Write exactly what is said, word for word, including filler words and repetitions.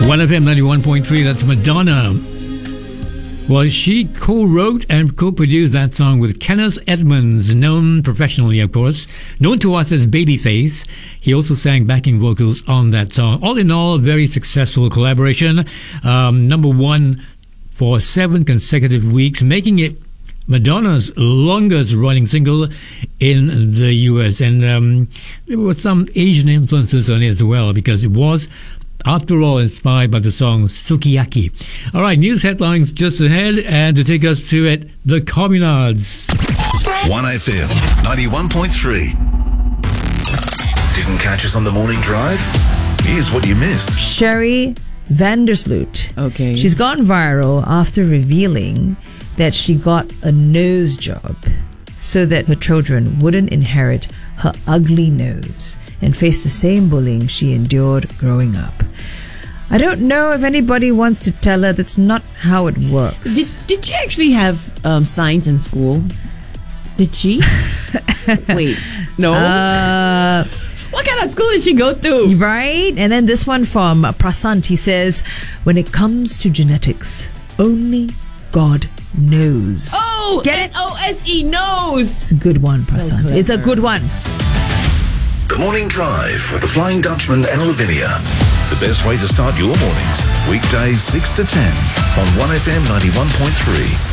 one F M ninety-one point three, that's Madonna. Well, she co-wrote and co-produced that song with Kenneth Edmonds, known professionally, of course, known to us as Babyface. He also sang backing vocals on that song. All in all, a very successful collaboration. Um, number one for seven consecutive weeks, making it Madonna's longest running single in the U S. And um, there were some Asian influences on it as well, because it was, after all, inspired by the song Sukiyaki. All right, news headlines just ahead, and to take us to it, the Communards. one F M ninety-one point three. Didn't catch us on the morning drive? Here's what you missed. Sherry Vandersloot. Okay. She's gone viral after revealing that she got a nose job so that her children wouldn't inherit her ugly nose and face the same bullying she endured growing up. I don't know if anybody wants to tell her that's not how it works. Did, did she actually have um, signs in school? Did she? Wait, no? Uh, what kind of school did she go to? right? And then this one from Prasant. He says, when it comes to genetics, only God knows. Oh, Get it? N O S E, knows. It's a good one, Prasant. So it's a good one. The Morning Drive with the Flying Dutchman and Lavinia. The best way to start your mornings. Weekdays six to ten on one F M ninety-one point three.